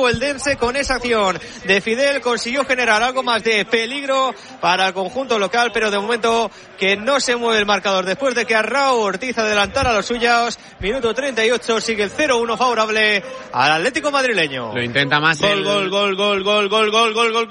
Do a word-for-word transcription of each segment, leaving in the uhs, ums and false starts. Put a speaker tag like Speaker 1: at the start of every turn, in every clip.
Speaker 1: Deportivo Eldense con esa acción de Fidel. Consiguió generar algo más de peligro para el conjunto local, pero de momento que no se mueve el marcador después de que Arrau Ortiz adelantara a los suyos. Minuto treinta y ocho, sigue el cero uno favorable al Atlético madrileño.
Speaker 2: Lo intenta más
Speaker 1: gol,
Speaker 2: el...
Speaker 1: gol, gol, gol, gol, gol, gol, gol, gol,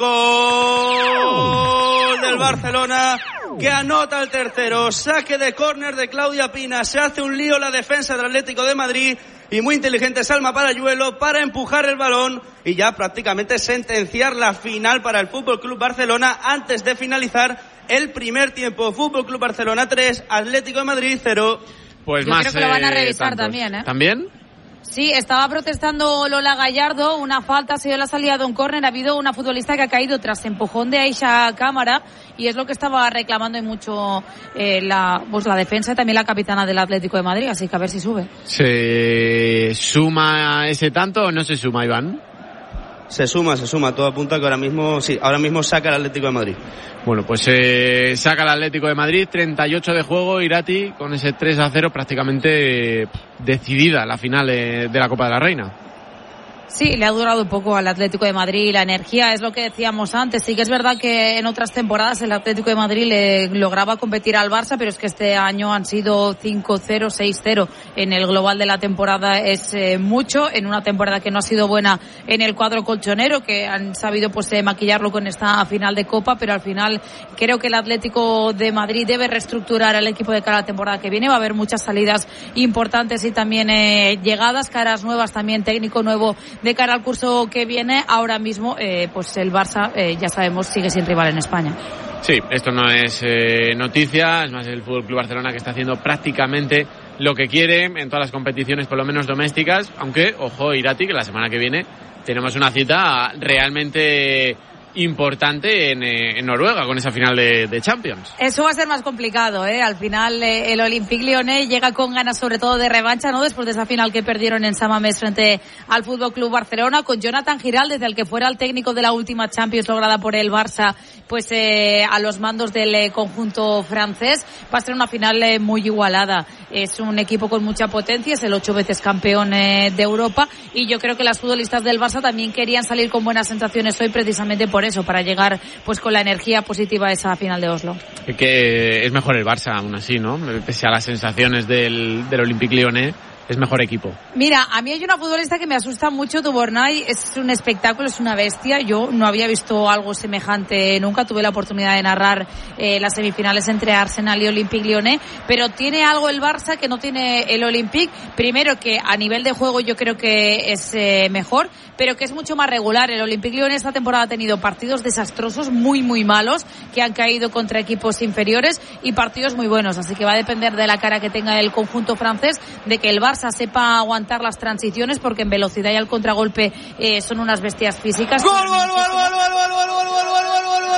Speaker 1: gol del Barcelona, que anota el tercero. Saque de córner de Claudia Pina. Se hace un lío la defensa del Atlético de Madrid y muy inteligente Salma Parayuelo para empujar el balón y ya prácticamente sentenciar la final para el F C Barcelona antes de finalizar el primer tiempo. F C Barcelona tres, Atlético de Madrid cero.
Speaker 2: Pues
Speaker 3: Yo
Speaker 2: más,
Speaker 3: creo que lo van a
Speaker 2: eh,
Speaker 3: revisar
Speaker 2: tantos.
Speaker 3: también, ¿eh?
Speaker 2: ¿También?
Speaker 3: Sí, estaba protestando Lola Gallardo, una falta, ha sido la salida de un córner, ha habido una futbolista que ha caído tras empujón de Aisha Cámara y es lo que estaba reclamando y mucho eh, la, pues la defensa y también la capitana del Atlético de Madrid, así que a ver si sube.
Speaker 2: ¿Se suma ese tanto o no se suma, Iván?
Speaker 4: Se suma, se suma, todo apunta que ahora mismo, sí, ahora mismo saca el Atlético de Madrid.
Speaker 2: Bueno, pues eh, saca el Atlético de Madrid, treinta y ocho de juego, Irati, con ese tres a cero prácticamente eh, decidida la final de, de la Copa de la Reina.
Speaker 3: Sí, le ha durado un poco al Atlético de Madrid la energía, es lo que decíamos antes. Sí que es verdad que en otras temporadas el Atlético de Madrid le lograba competir al Barça, pero es que este año han sido cinco cero, seis cero. En el global de la temporada es eh, mucho, en una temporada que no ha sido buena en el cuadro colchonero, que han sabido pues eh, maquillarlo con esta final de Copa, pero al final creo que el Atlético de Madrid debe reestructurar al equipo de cara a la temporada que viene. Va a haber muchas salidas importantes y también eh, llegadas, caras nuevas, también técnico nuevo de cara al curso que viene. Ahora mismo eh, pues el Barça eh, ya sabemos sigue sin rival en España.
Speaker 2: Sí, esto no es eh, noticia, es más el F C Barcelona que está haciendo prácticamente lo que quiere en todas las competiciones, por lo menos domésticas, aunque, ojo, Irati, que la semana que viene tenemos una cita realmente importante en, eh, en Noruega con esa final de, de Champions.
Speaker 3: Eso va a ser más complicado, ¿eh? Al final eh, el Olympique Lyonnais llega con ganas sobre todo de revancha, ¿no? Después de esa final que perdieron en San Mamés frente al F C Barcelona, con Jonathan Giralt, desde el que fuera el técnico de la última Champions lograda por el Barça, pues eh, a los mandos del eh, conjunto francés. Va a ser una final eh, muy igualada. Es un equipo con mucha potencia, es el ocho veces campeón eh, de Europa y yo creo que las futbolistas del Barça también querían salir con buenas sensaciones hoy precisamente por eso, para llegar pues con la energía positiva a esa final de Oslo.
Speaker 2: Que es mejor el Barça aún así, ¿no? Pese a las sensaciones del, del Olympique Lyonnais, es mejor equipo.
Speaker 3: Mira, a mí hay una futbolista que me asusta mucho, Dubornay, es un espectáculo, es una bestia. Yo no había visto algo semejante nunca, tuve la oportunidad de narrar eh, las semifinales entre Arsenal y Olympique Lyonnais, pero tiene algo el Barça que no tiene el Olympique. Primero, que a nivel de juego yo creo que es eh, mejor, pero que es mucho más regular. El Olympique Lyonnais esta temporada ha tenido partidos desastrosos, muy muy malos, que han caído contra equipos inferiores, y partidos muy buenos, así que va a depender de la cara que tenga el conjunto francés, de que el Barça sepa aguantar las transiciones, porque en velocidad y al contragolpe eh, son unas bestias físicas.
Speaker 1: ¡Gol, gol, gol, gol, gol, gol, gol, gol, gol, gol, gol,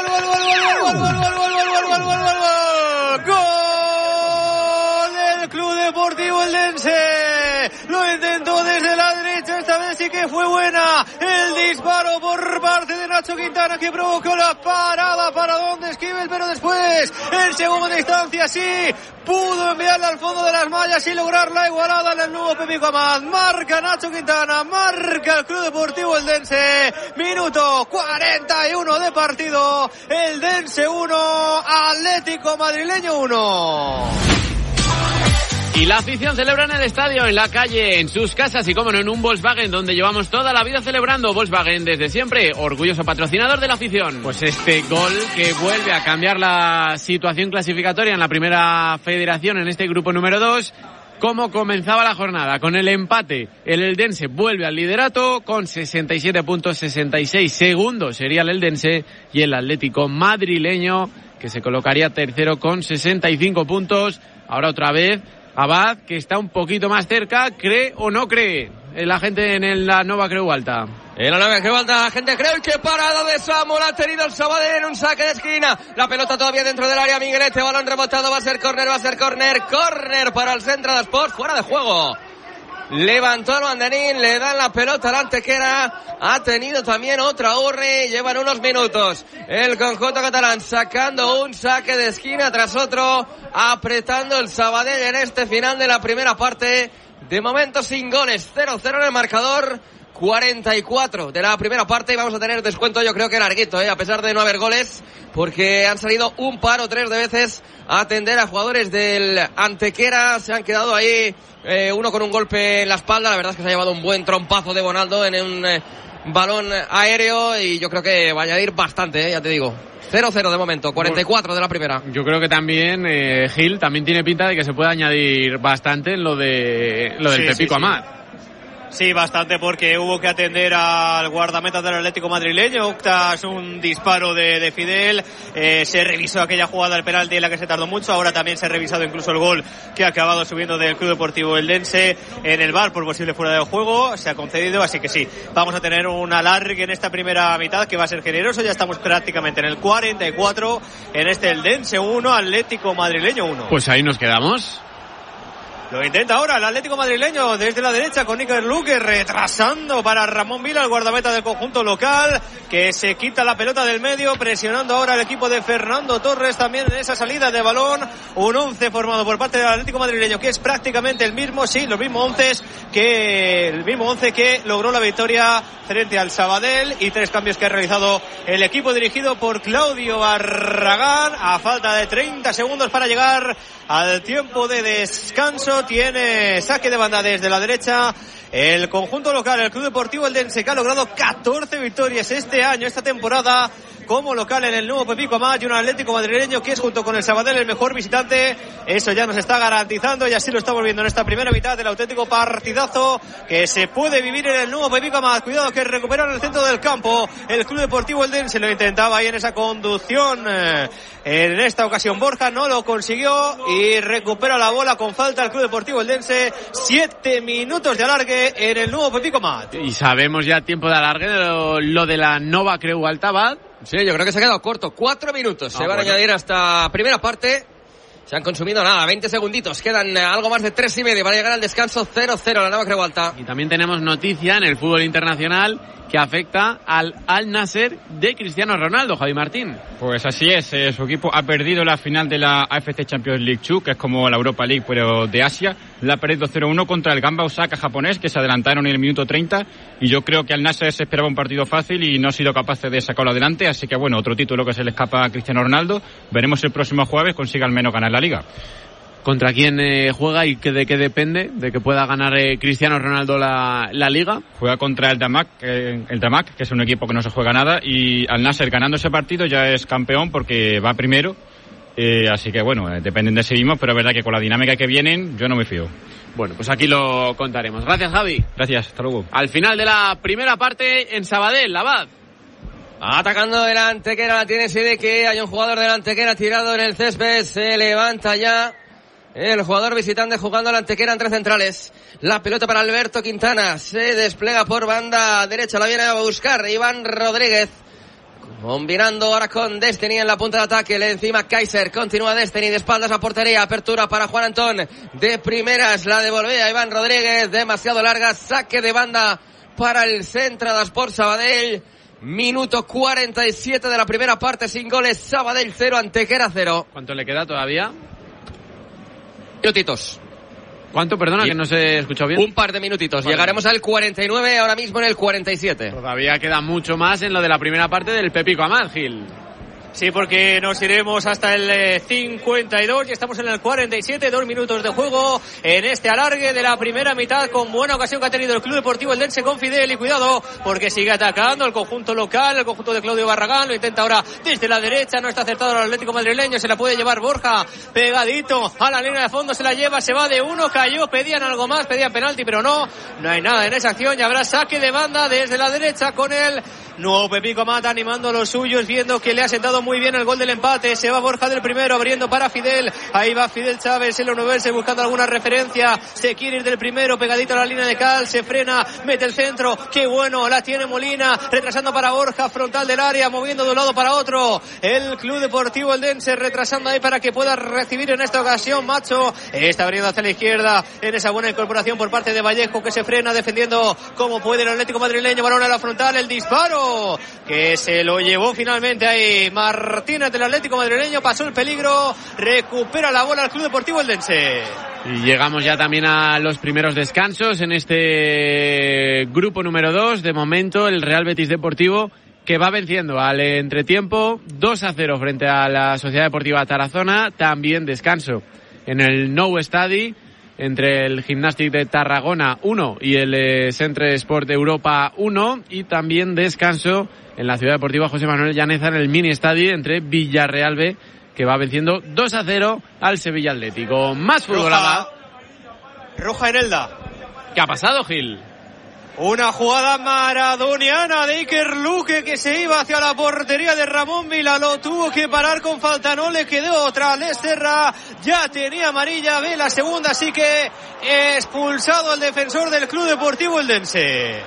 Speaker 1: gol del Club Deportivo Eldense! Lo intentó desde la derecha, esta vez sí que fue buena el disparo por parte de Nacho Quintana, que provocó la parada para donde Esquivel, pero después en segunda instancia sí pudo enviarla al fondo de las mallas y lograr la igualada en el nuevo Pepico Amad. Marca Nacho Quintana, marca el Club Deportivo Eldense. Minuto cuarenta y uno de partido. Eldense uno, Atlético Madrileño uno.
Speaker 2: Y la afición celebra en el estadio, en la calle, en sus casas y, como no, en un Volkswagen, donde llevamos toda la vida celebrando. Volkswagen desde siempre, orgulloso patrocinador de la afición. Pues este gol que vuelve a cambiar la situación clasificatoria en la primera federación, en este grupo número dos. Cómo comenzaba la jornada, con el empate, el Eldense vuelve al liderato con sesenta y siete puntos, sesenta y seis. Segundo sería el Eldense, y el Atlético madrileño, que se colocaría tercero con sesenta y cinco puntos. Ahora otra vez Abad, que está un poquito más cerca, ¿cree o no cree la gente en la Nova Creu Alta?
Speaker 5: En la Nova Creu Alta, la gente cree que parada de Samuel ha tenido el Sabadell en un saque de esquina. La pelota todavía dentro del área, Miguelete, balón rebotado, va a ser córner, va a ser córner, córner para el Centro de Sports, fuera de juego. Levantó el banderín, le dan la pelota al Antequera, ha tenido también otra urri, llevan unos minutos el conjunto catalán sacando un saque de esquina tras otro, apretando el Sabadell en este final de la primera parte. De momento sin goles, cero cero en el marcador, cuarenta y cuatro de la primera parte y vamos a tener descuento, yo creo que larguito, ¿eh? A pesar de no haber goles, porque han salido un par o tres de veces a atender a jugadores del Antequera. Se han quedado ahí, eh, uno con un golpe en la espalda. La verdad es que se ha llevado un buen trompazo de Bonaldo en un eh, balón aéreo y yo creo que va a añadir bastante, ¿eh? Ya te digo. cero cero de momento, cuarenta y cuatro de la primera.
Speaker 2: Yo creo que también eh, Gil también tiene pinta de que se puede añadir bastante en lo de lo del sí, Pepico sí, sí. Amat.
Speaker 1: Sí, bastante, porque hubo que atender al guardameta del Atlético madrileño tras un disparo de, de Fidel. Eh, se revisó aquella jugada del penalti en la que se tardó mucho. Ahora también se ha revisado incluso el gol que ha acabado subiendo del Club Deportivo Eldense en el V A R por posible fuera de juego. Se ha concedido, así que sí, vamos a tener un alargue en esta primera mitad que va a ser generoso. Ya estamos prácticamente en el cuarenta y cuatro en este Eldense uno, Atlético madrileño uno.
Speaker 2: Pues ahí nos quedamos.
Speaker 1: Lo intenta ahora el Atlético madrileño desde la derecha con Iker Luque, retrasando para Ramón Vila, el guardameta del conjunto local, que se quita la pelota del medio, presionando ahora el equipo de Fernando Torres también en esa salida de balón. Un once formado por parte del Atlético madrileño que es prácticamente el mismo, sí, los mismos once que el mismo once que logró la victoria frente al Sabadell, y tres cambios que ha realizado el equipo dirigido por Claudio Barragán a falta de treinta segundos para llegar al tiempo de descanso. Tiene saque de banda desde la derecha el conjunto local, el Club Deportivo Eldense, que ha logrado catorce victorias este año, esta temporada, como local en el nuevo Pepico Amat, y un Atlético madrileño que es, junto con el Sabadell, el mejor visitante. Eso ya nos está garantizando, y así lo estamos viendo en esta primera mitad del auténtico partidazo que se puede vivir en el nuevo Pepico Amat. Cuidado, que recuperan el centro del campo el Club Deportivo Eldense. Lo intentaba ahí en esa conducción, en esta ocasión Borja no lo consiguió, y recupera la bola con falta el Club Deportivo Eldense. Siete minutos de alargue en el nuevo Pepico Amat.
Speaker 2: Y sabemos ya tiempo de alargue de lo, lo de la Nova Creu Altabad.
Speaker 5: Sí, yo creo que se ha quedado corto. Cuatro minutos ah, se van bueno. a añadir hasta primera parte. Se han consumido nada, veinte segunditos. Quedan algo más de tres y medio para llegar al descanso. Cero cero la Nova Creu Alta.
Speaker 2: Y también tenemos noticia en el fútbol internacional que afecta al Al Nasser de Cristiano Ronaldo, Javi Martín.
Speaker 6: Pues así es, eh, su equipo ha perdido la final de la A F C Champions League dos, que es como la Europa League pero de Asia. La ha perdido cero uno contra el Gamba Osaka japonés, que se adelantaron en el minuto treinta, y yo creo que Al Nasser se esperaba un partido fácil y no ha sido capaz de sacarlo adelante, así que bueno, otro título que se le escapa a Cristiano Ronaldo. Veremos el próximo jueves consigue al menos ganar la Liga.
Speaker 2: ¿Contra quién eh, juega y que, de qué depende de que pueda ganar eh, Cristiano Ronaldo la, la Liga?
Speaker 6: Juega contra el Damak, eh, el Damak, que es un equipo que no se juega nada, y Al Nasser ganando ese partido ya es campeón porque va primero, eh, así que bueno, eh, dependen de sí mismos, pero es verdad que con la dinámica que vienen yo no me fío.
Speaker 2: Bueno, pues aquí lo contaremos. Gracias, Javi.
Speaker 6: Gracias, hasta luego.
Speaker 2: Al final de la primera parte en Sabadell, Abad.
Speaker 5: Atacando el Antequera, la tiene Sidiki, hay un jugador del Antequera tirado en el césped, se levanta ya el jugador visitante jugando al Antequera entre centrales. La pelota para Alberto Quintana, se despliega por banda derecha, la viene a buscar Iván Rodríguez, combinando ahora con Destiny en la punta de ataque. Le encima Kaiser, continúa Destiny de espaldas a portería, apertura para Juan Antón de primeras, la devolvía a Iván Rodríguez, demasiado larga, saque de banda para el Centro de Sport Sabadell. Minuto cuarenta y siete de la primera parte, sin goles. Sabadell cero, Antequera cero.
Speaker 2: ¿Cuánto le queda todavía?
Speaker 5: Minutitos.
Speaker 2: ¿Cuánto? Perdona, que no se ha escuchado bien.
Speaker 5: Un par de minutitos. Vale. Llegaremos al cuarenta y nueve, ahora mismo en el cuarenta y siete.
Speaker 2: Todavía queda mucho más en lo de la primera parte del Pepico Amat, Gil.
Speaker 1: Sí, porque nos iremos hasta el cincuenta y dos y estamos en el cuarenta y siete, dos minutos de juego en este alargue de la primera mitad, con buena ocasión que ha tenido el Club Deportivo Eldense con Fidel, y cuidado porque sigue atacando el conjunto local, el conjunto de Claudio Barragán, lo intenta ahora desde la derecha, no está acertado el Atlético madrileño, se la puede llevar Borja, pegadito a la línea de fondo, se la lleva, se va de uno, cayó, pedían algo más, pedían penalti, pero no, no hay nada en esa acción, y habrá saque de banda desde la derecha con el nuevo Pepico Amat animando a los suyos, viendo que le ha sentado muy bien el gol del empate. Se va Borja del primero, abriendo para Fidel, ahí va Fidel Chávez, el onubense, buscando alguna referencia, se quiere ir del primero, pegadito a la línea de cal, se frena, mete el centro, qué bueno, la tiene Molina, retrasando para Borja, frontal del área, moviendo de un lado para otro, el Club Deportivo Eldense retrasando ahí para que pueda recibir en esta ocasión Macho, está abriendo hacia la izquierda, en esa buena incorporación por parte de Vallejo, que se frena, defendiendo como puede el Atlético madrileño, balón a la frontal, el disparo que se lo llevó finalmente ahí Martínez del Atlético madrileño, pasó el peligro, recupera la bola el Club Deportivo Eldense.
Speaker 2: Y llegamos ya también a los primeros descansos en este grupo número dos. De momento, el Real Betis Deportivo, que va venciendo al entretiempo dos a cero frente a la Sociedad Deportiva Tarazona. También descanso en el Nou Estadi entre el Gimnàstic de Tarragona uno y el eh, Centre Sport Europa uno. Y también descanso en la Ciudad Deportiva José Manuel Llaneza en el Mini Estadi entre Villarreal B, que va venciendo dos a cero al Sevilla Atlético. Más fútbol.
Speaker 1: Roja, roja en Elda.
Speaker 2: ¿Qué ha pasado, Gil?
Speaker 1: Una jugada maradoniana de Iker Luque que se iba hacia la portería de Ramón Vila, lo tuvo que parar con falta, no le quedó otra. Lesterra ya tenía amarilla, ve la segunda, así que expulsado el defensor del Club Deportivo Eldense.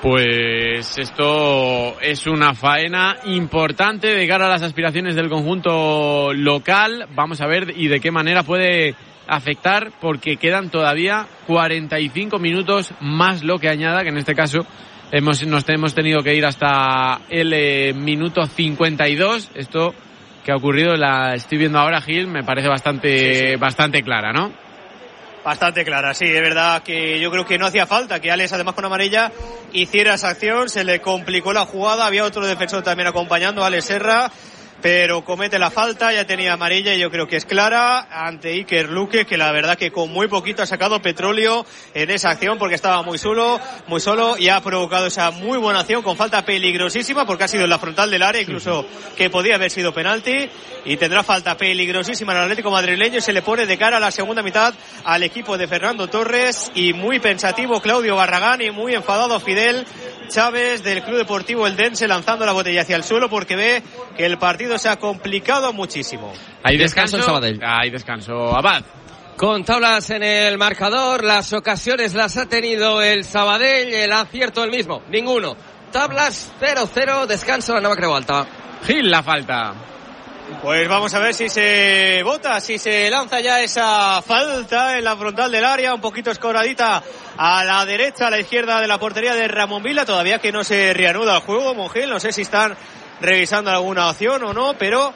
Speaker 2: Pues esto es una faena importante de cara a las aspiraciones del conjunto local. Vamos a ver y de qué manera puede afectar, porque quedan todavía cuarenta y cinco minutos más lo que añada, que en este caso hemos, nos hemos tenido que ir hasta el eh, minuto cincuenta y dos. Esto que ha ocurrido la estoy viendo ahora, Gil, me parece bastante, sí, sí. bastante clara, ¿no?
Speaker 1: Bastante clara, sí, es verdad que yo creo que no hacía falta que Alex, además con amarilla, hiciera esa acción, se le complicó la jugada, había otro defensor también acompañando a Alex Serra, pero comete la falta, ya tenía amarilla y yo creo que es clara ante Iker Luque, que la verdad que con muy poquito ha sacado petróleo en esa acción porque estaba muy solo, muy solo y ha provocado esa muy buena acción con falta peligrosísima porque ha sido en la frontal del área, incluso que podía haber sido penalti, y tendrá falta peligrosísima el Atlético madrileño y se le pone de cara a la segunda mitad al equipo de Fernando Torres. Y muy pensativo Claudio Barragán y muy enfadado Fidel Chávez del Club Deportivo Eldense, lanzando la botella hacia el suelo porque ve que el partido se ha complicado muchísimo.
Speaker 2: Hay descanso, descanso Sabadell. Hay descanso Abad.
Speaker 5: Con tablas en el marcador, las ocasiones las ha tenido el Sabadell, el acierto el mismo, ninguno. Tablas cero cero, descanso la Nova Creu Alta.
Speaker 2: Gil, la falta.
Speaker 1: Pues vamos a ver si se vota, si se lanza ya esa falta en la frontal del área, un poquito escoradita a la derecha, a la izquierda de la portería de Ramón Vila, todavía que no se reanuda el juego, Mongil, no sé si están revisando alguna opción o no, pero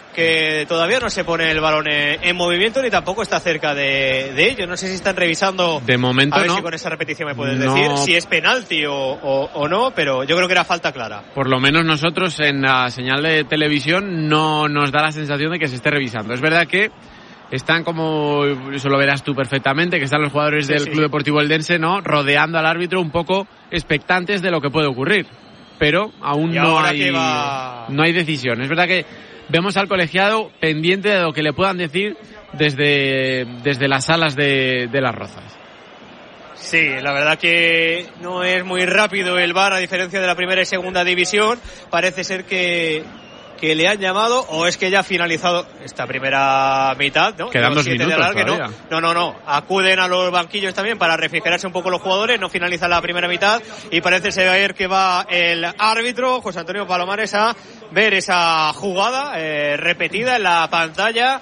Speaker 1: que todavía no se pone el balón en, en movimiento ni tampoco está cerca de, de ello. No sé si están revisando.
Speaker 2: De momento
Speaker 1: a ver
Speaker 2: no.
Speaker 1: si con esa repetición me puedes
Speaker 2: no.
Speaker 1: decir si es penalti o, o, o no, pero yo creo que era falta clara.
Speaker 2: Por lo menos nosotros en la señal de televisión no nos da la sensación de que se esté revisando. Es verdad que están, como eso lo verás tú perfectamente, que están los jugadores sí, del sí, Club sí. Deportivo Eldense, ¿no?, rodeando al árbitro un poco expectantes de lo que puede ocurrir. Pero aún no hay, va... no hay decisión. Es verdad que vemos al colegiado pendiente de lo que le puedan decir desde, desde las salas de, de Las Rozas.
Speaker 1: Sí, la verdad que no es muy rápido el V A R, a diferencia de la primera y segunda división. Parece ser que, que le han llamado, o es que ya ha finalizado esta primera mitad, ¿no?
Speaker 2: Quedan dos minutos
Speaker 1: alargue,
Speaker 2: todavía.
Speaker 1: No, no, no, no. Acuden a los banquillos también para refrigerarse un poco los jugadores. No finaliza la primera mitad y parece ser que va el árbitro, José Antonio Palomares, a ver esa jugada eh, repetida en la pantalla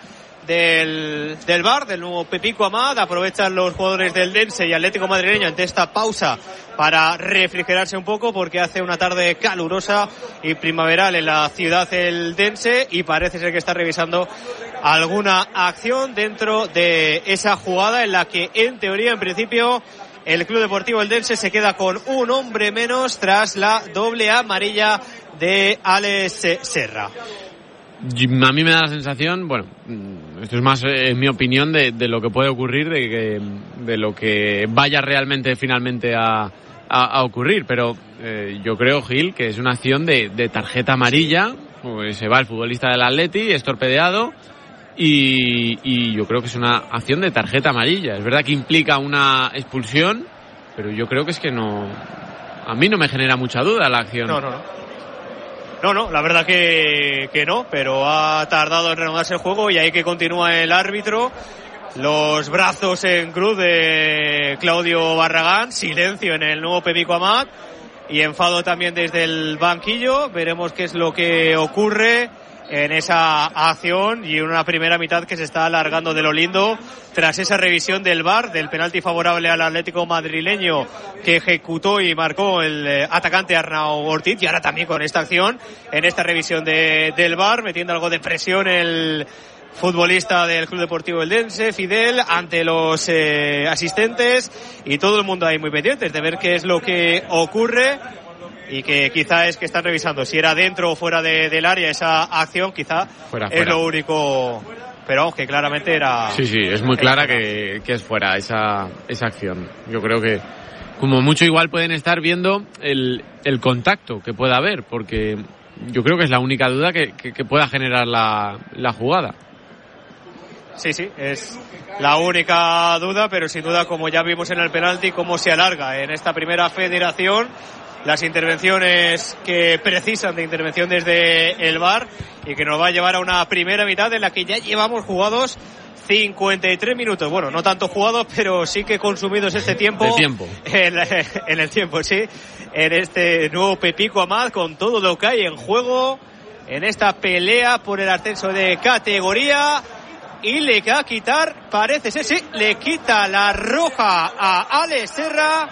Speaker 1: del, del V A R, del nuevo Pepico Amad. Aprovechan los jugadores del Dense y Atlético madrileño ante esta pausa para refrigerarse un poco porque hace una tarde calurosa y primaveral en la ciudad del Dense y parece ser que está revisando alguna acción dentro de esa jugada en la que en teoría, en principio, el Club Deportivo Eldense se queda con un hombre menos tras la doble amarilla de Alex Serra.
Speaker 2: A mí me da la sensación, bueno, esto es más en mi opinión de, de lo que puede ocurrir, de que de lo que vaya realmente finalmente a, a, a ocurrir, pero eh, yo creo, Gil, que es una acción de, de tarjeta amarilla, pues se va el futbolista del Atleti, es torpedeado y, y yo creo que es una acción de tarjeta amarilla. Es verdad que implica una expulsión, pero yo creo que es que no, a mí no me genera mucha duda la acción.
Speaker 1: No, no, no. No, no, la verdad que, que no, pero ha tardado en reanudarse el juego y ahí que continúa el árbitro. Los brazos en cruz de Claudio Barragán, silencio en el nuevo Pepico Amad y enfado también desde el banquillo. Veremos qué es lo que ocurre en esa acción y en una primera mitad que se está alargando de lo lindo tras esa revisión del V A R, del penalti favorable al Atlético madrileño que ejecutó y marcó el eh, atacante Arnau Ortiz, y ahora también con esta acción en esta revisión de, del V A R, metiendo algo de presión el futbolista del Club Deportivo Eldense, Fidel, ante los eh, asistentes y todo el mundo ahí muy pendientes de ver qué es lo que ocurre y que quizá es que están revisando si era dentro o fuera de, del área esa acción, quizá
Speaker 2: fuera,
Speaker 1: es
Speaker 2: fuera.
Speaker 1: lo único, pero que claramente era...
Speaker 2: Sí, sí, es muy clara que, que es fuera esa, esa acción. Yo creo que como mucho igual pueden estar viendo el, el contacto que pueda haber, porque yo creo que es la única duda que, que, que pueda generar la, la jugada.
Speaker 1: Sí, sí, es la única duda, pero sin duda, como ya vimos en el penalti, cómo se alarga en esta primera federación las intervenciones que precisan de intervención desde el V A R y que nos va a llevar a una primera mitad en la que ya llevamos jugados cincuenta y tres minutos. Bueno, no tanto jugados, pero sí que consumidos este tiempo.
Speaker 2: De tiempo.
Speaker 1: En, en el tiempo, sí. En este nuevo Pepico Amat, con todo lo que hay en juego en esta pelea por el ascenso de categoría. Y le va a quitar, parece ser, sí, le quita la roja a Alex Serra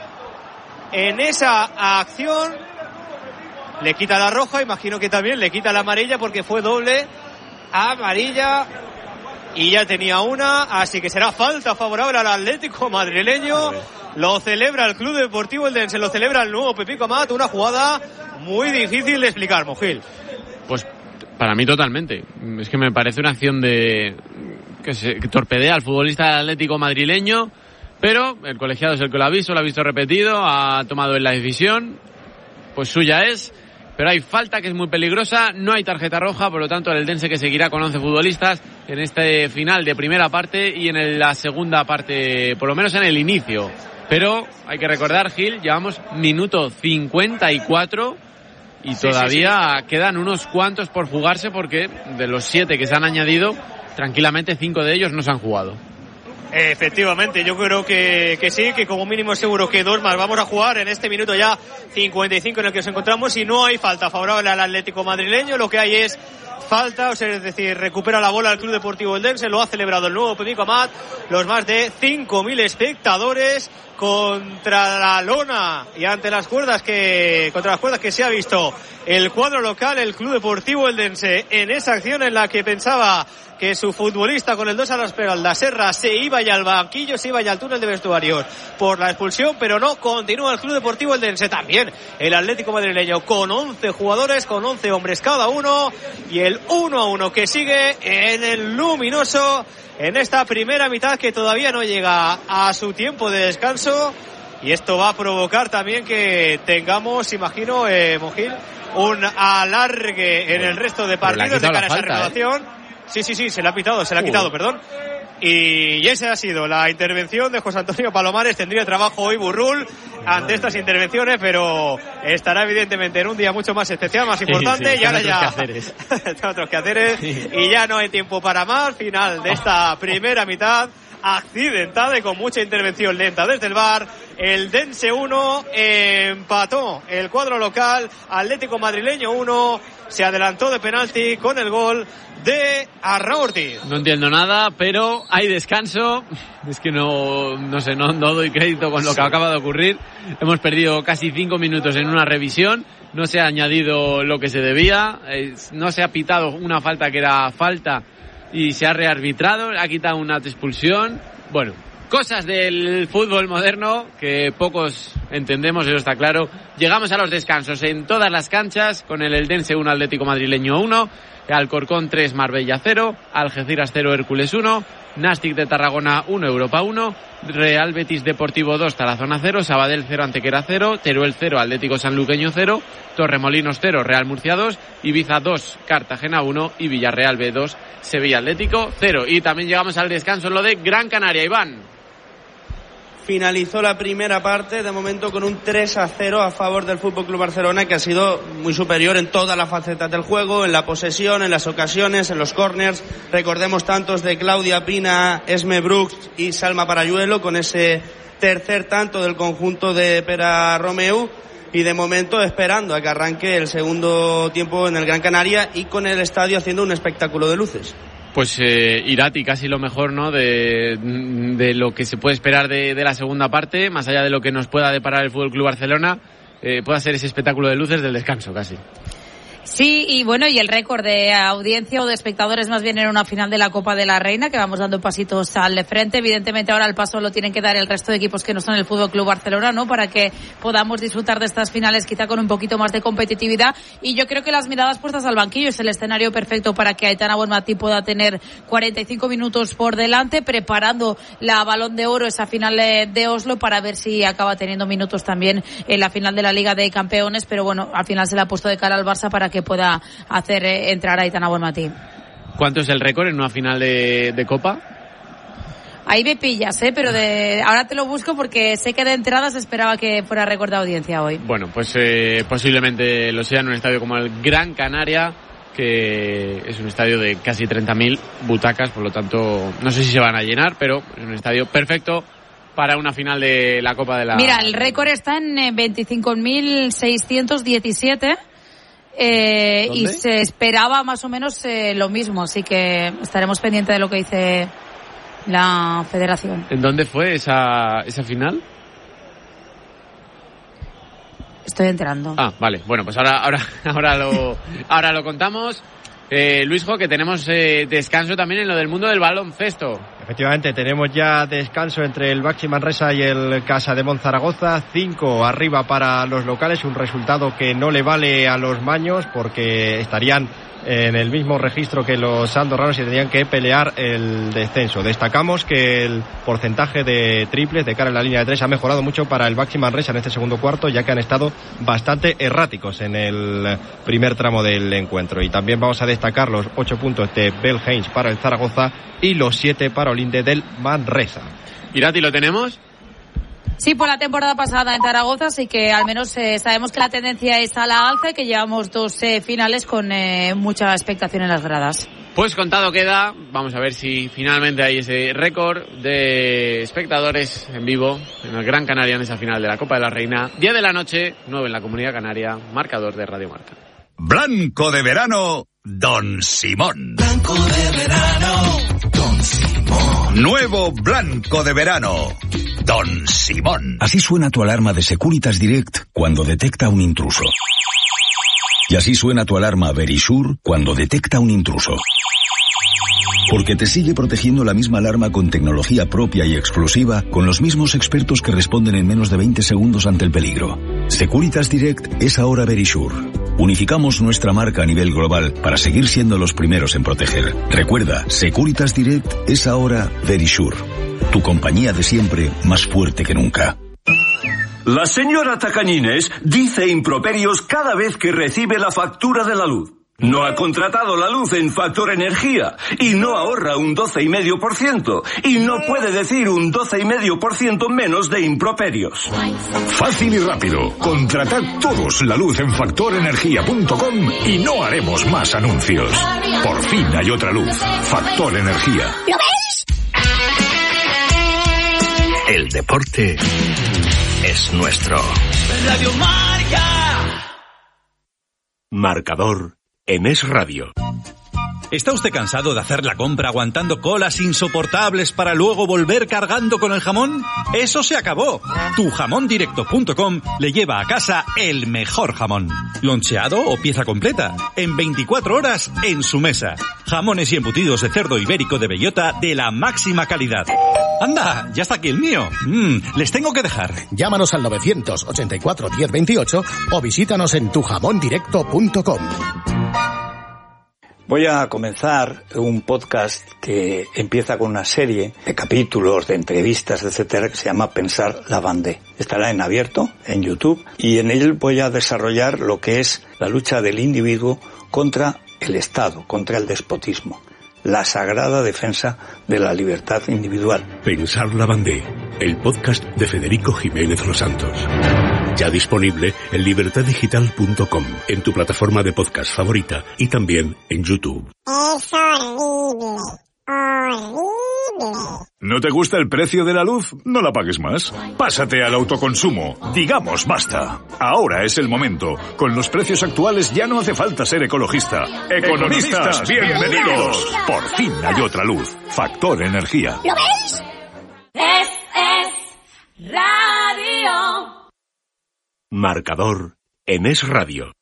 Speaker 1: en esa acción. Le quita la roja, imagino que también le quita la amarilla porque fue doble amarilla y ya tenía una, así que será falta favorable al Atlético madrileño. Lo celebra el Club Deportivo Eldense, lo celebra el nuevo Pepico Amat, una jugada muy difícil de explicar, Mojil.
Speaker 2: Pues para mí totalmente. Es que me parece una acción de que, se, que torpedea al futbolista del Atlético madrileño, pero el colegiado es el que lo ha visto, lo ha visto repetido, ha tomado en la decisión, pues suya es, pero hay falta que es muy peligrosa, no hay tarjeta roja, por lo tanto el Eldense que seguirá con once futbolistas en este final de primera parte y en la segunda parte, por lo menos en el inicio. Pero hay que recordar, Gil, llevamos minuto cincuenta y cuatro y sí, todavía sí, sí. quedan unos cuantos por jugarse porque de los siete que se han añadido, tranquilamente cinco de ellos no se han jugado.
Speaker 1: Efectivamente, yo creo que, que sí, que como mínimo seguro que dos más vamos a jugar en este minuto ya cincuenta y cinco en el que nos encontramos y no hay falta favorable al Atlético madrileño, lo que hay es falta, o sea, es decir, recupera la bola el Club Deportivo Eldense, lo ha celebrado el nuevo Pepico Amat, los más de cinco mil espectadores contra la lona y ante las cuerdas que contra las cuerdas que se ha visto el cuadro local, el Club Deportivo Eldense, en esa acción en la que pensaba que su futbolista con el dos a la espalda, Serra, se iba ya al banquillo, se iba ya al túnel de vestuarios por la expulsión, pero no, continúa el Club Deportivo Eldense, también el Atlético madrileño con once jugadores, con once hombres cada uno, y el uno a uno que sigue en el luminoso en esta primera mitad que todavía no llega a su tiempo de descanso, y esto va a provocar también que tengamos, imagino, eh, Mojil, un alargue en el resto de partidos de cara a esa renovación. ¿eh? Sí, sí, sí, se le ha pitado, se le ha quitado, uh. perdón. Y esa ha sido la intervención de José Antonio Palomares. Tendría trabajo hoy Burrul ante estas intervenciones, pero estará evidentemente en un día mucho más especial, más importante. Sí, sí, y ahora ya está otros quehaceres sí. Y ya no hay tiempo para más. Final de esta primera mitad accidentada y con mucha intervención lenta desde el V A R. El Eldense uno, empató el cuadro local, Atlético madrileño uno, se adelantó de penalti con el gol de Arnau Ortiz.
Speaker 2: No entiendo nada, pero hay descanso. Es que no, no sé, no, no doy crédito con lo que acaba de ocurrir. Hemos perdido casi cinco minutos en una revisión. No se ha añadido lo que se debía. Eh, no se ha pitado una falta que era falta y se ha rearbitrado. Ha quitado una expulsión. Bueno, cosas del fútbol moderno que pocos entendemos, eso está claro. Llegamos a los descansos en todas las canchas con el Eldense uno, Atlético madrileño uno, Alcorcón tres, Marbella cero, Algeciras cero, Hércules uno, Nàstic de Tarragona uno, Europa uno, Real Betis Deportivo dos, Tarazona cero, Sabadell cero, Antequera cero, Teruel cero, Atlético Sanluqueño cero, Torremolinos cero, Real Murcia dos, Ibiza dos, Cartagena uno y Villarreal B dos, Sevilla Atlético cero. Y también llegamos al descanso en lo de Gran Canaria, Iván.
Speaker 4: Finalizó la primera parte, de momento con un tres a cero a favor del F C Barcelona, que ha sido muy superior en todas las facetas del juego, en la posesión, en las ocasiones, en los córners. Recordemos tantos de Claudia Pina, Esme Brooks y Salma Parayuelo, con ese tercer tanto del conjunto de Pere Romeu. Y de momento esperando a que arranque el segundo tiempo en el Gran Canaria y con el estadio haciendo un espectáculo de luces.
Speaker 2: Pues eh, Irati, casi lo mejor, ¿no? De, de lo que se puede esperar de, de la segunda parte, más allá de lo que nos pueda deparar el F C Barcelona, eh, pueda ser ese espectáculo de luces del descanso, casi.
Speaker 3: Sí, y bueno, y el récord de audiencia o de espectadores más bien en una final de la Copa de la Reina, que vamos dando pasitos al frente. Evidentemente ahora el paso lo tienen que dar el resto de equipos que no son el Fútbol Club Barcelona, ¿no? Para que podamos disfrutar de estas finales quizá con un poquito más de competitividad. Y yo creo que las miradas puestas al banquillo es el escenario perfecto para que Aitana Bonmatí pueda tener cuarenta y cinco minutos por delante, preparando la Balón de Oro, esa final de Oslo, para ver si acaba teniendo minutos también en la final de la Liga de Campeones. Pero bueno, al final se le ha puesto de cara al Barça para que pueda hacer eh, entrar a Aitana Bonmatí.
Speaker 2: ¿Cuánto es el récord en una final de, de Copa?
Speaker 3: Ahí me pillas, ¿eh? Pero de, ahora te lo busco porque sé que de entrada se esperaba que fuera récord de audiencia hoy.
Speaker 2: Bueno, pues eh, posiblemente lo sea en un estadio como el Gran Canaria, que es un estadio de casi treinta mil butacas, por lo tanto no sé si se van a llenar, pero es un estadio perfecto para una final de la Copa de la...
Speaker 3: Mira, el récord está en veinticinco mil seiscientos diecisiete. Eh, y se esperaba más o menos eh, lo mismo, así que estaremos pendientes de lo que dice la federación.
Speaker 2: ¿En dónde fue esa, esa final?
Speaker 3: Estoy entrando.
Speaker 2: Ah, vale. Bueno, pues ahora, ahora, ahora lo, ahora lo contamos. Eh, Luisjo, que tenemos eh, descanso también en lo del mundo del baloncesto.
Speaker 7: Efectivamente, tenemos ya descanso entre el Baxi Manresa y el Casa de Monzaragoza. Cinco arriba para los locales, un resultado que no le vale a los maños porque estarían en el mismo registro que los andorranos y tendrían que pelear el descenso. Destacamos que el porcentaje de triples de cara a la línea de tres ha mejorado mucho para el Baxi Manresa en este segundo cuarto, ya que han estado bastante erráticos en el primer tramo del encuentro. Y también vamos a destacar los ocho puntos de Bell Haynes para el Zaragoza y los siete para Olinde del Manresa.
Speaker 2: Irati, ¿lo tenemos?
Speaker 3: Sí, por la temporada pasada en Zaragoza, así que al menos eh, sabemos que la tendencia es a la alza y que llevamos dos eh, finales con eh, mucha expectación en las gradas.
Speaker 2: Pues contado queda, vamos a ver si finalmente hay ese récord de espectadores en vivo en el Gran Canaria en esa final de la Copa de la Reina. diez de la noche, nueve en la Comunidad Canaria, marcador de Radio Marca.
Speaker 8: Blanco de verano, Don Simón. Blanco de verano, Don Simón. Nuevo Blanco de verano, Don Simón.
Speaker 9: Así suena tu alarma de Securitas Direct cuando detecta un intruso. Y así suena tu alarma Verisure cuando detecta un intruso. Porque te sigue protegiendo la misma alarma con tecnología propia y exclusiva, con los mismos expertos que responden en menos de veinte segundos ante el peligro. Securitas Direct es ahora Verisure. Unificamos nuestra marca a nivel global para seguir siendo los primeros en proteger. Recuerda, Securitas Direct es ahora Verisure. Tu compañía de siempre, más fuerte que nunca.
Speaker 10: La señora Tacañines dice improperios cada vez que recibe la factura de la luz. No ha contratado la luz en Factor Energía y no ahorra un doce coma cinco por ciento y no puede decir un doce coma cinco por ciento menos de improperios.
Speaker 11: Fácil y rápido. Contratad todos la luz en factor energía punto com y no haremos más anuncios. Por fin hay otra luz. Factor Energía.
Speaker 8: ¿Lo ves? El deporte es nuestro.
Speaker 10: Radio Marca.
Speaker 11: Marcador en Es Radio.
Speaker 12: ¿Está usted cansado de hacer la compra aguantando colas insoportables para luego volver cargando con el jamón? ¡Eso se acabó! tu jamón directo punto com le lleva a casa el mejor jamón. Loncheado o pieza completa, en veinticuatro horas en su mesa. Jamones y embutidos de cerdo ibérico de bellota de la máxima calidad. ¡Anda! ¡Ya está aquí el mío! Mm, les tengo que dejar.
Speaker 13: Llámanos al novecientos ochenta y cuatro diez veintiocho o visítanos en tu jamón directo punto com.
Speaker 14: Voy a comenzar un podcast que empieza con una serie de capítulos, de entrevistas, etcétera, que se llama Pensar la Vendée. Estará en abierto, en YouTube, y en él voy a desarrollar lo que es la lucha del individuo contra el Estado, contra el despotismo. La sagrada defensa de la libertad individual.
Speaker 11: Pensar la Vendée, el podcast de Federico Jiménez Los Santos. Ya disponible en libertad digital punto com, en tu plataforma de podcast favorita y también en YouTube.
Speaker 15: Es horrible, horrible.
Speaker 11: ¿No te gusta el precio de la luz? No la pagues más. Pásate al autoconsumo. Digamos basta. Ahora es el momento. Con los precios actuales ya no hace falta ser ecologista. ¡Economistas, bienvenidos! Por fin hay otra luz. Factor Energía.
Speaker 15: ¿Lo ves? Es, es Radio.
Speaker 11: Marcador en Es Radio.